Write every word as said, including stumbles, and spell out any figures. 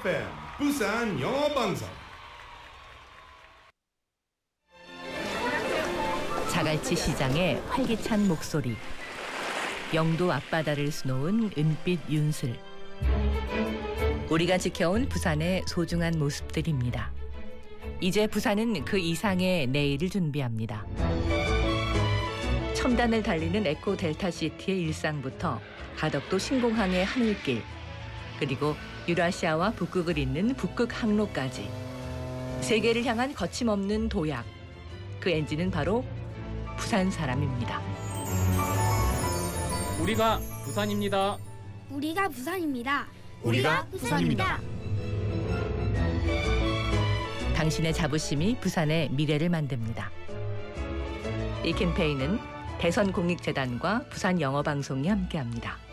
에프엠 부산 영어 방송. 자갈치 시장의 활기찬 목소리. 영도 앞바다를 수놓은 은빛 윤슬. 우리가 지켜온 부산의 소중한 모습들입니다. 이제 부산은 그 이상의 내일을 준비합니다. 첨단을 달리는 에코 델타시티의 일상부터 가덕도 신공항의 하늘길, 그리고 유라시아와 북극을 잇는 북극 항로까지 세계를 향한 거침없는 도약. 그 엔진은 바로 부산 사람입니다. 우리가 부산입니다. 우리가 부산입니다. 우리가 부산입니다. 당신의 자부심이 부산의 미래를 만듭니다. 이 캠페인은 대선공익재단과 부산영어방송이 함께합니다.